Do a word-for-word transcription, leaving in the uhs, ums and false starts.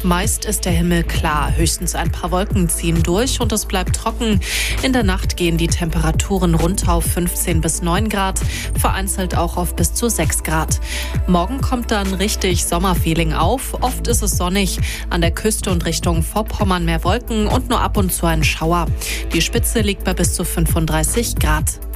Meist ist der Himmel klar, höchstens ein paar Wolken ziehen durch und es bleibt trocken. In der Nacht gehen die Temperaturen runter auf fünfzehn bis neun Grad, vereinzelt auch auf bis zu sechs Grad. Morgen kommt dann richtig Sommerfeeling auf. Oft ist es sonnig, an der Küste und Richtung Vorpommern mehr Wolken und nur ab und zu ein Schauer. Die Spitze liegt bei bis zu fünfunddreißig Grad.